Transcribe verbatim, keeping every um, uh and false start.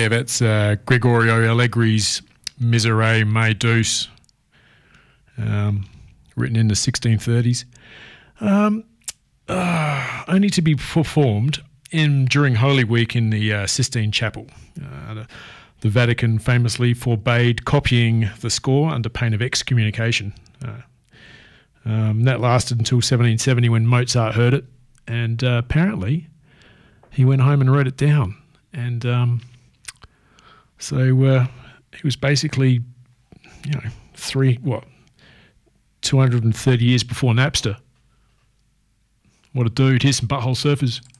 Yeah, that's uh, Gregorio Allegri's Miserere Me Deus, um, written in the sixteen thirties. Um, uh, only to be performed in during Holy Week in the uh, Sistine Chapel. Uh, the, the Vatican famously forbade copying the score under pain of excommunication. Uh, um, that lasted until seventeen seventy when Mozart heard it, and uh, apparently he went home and wrote it down. And um, so uh, he was basically, you know, three, what, two hundred thirty years before Napster. What a dude. Here's some Butthole Surfers.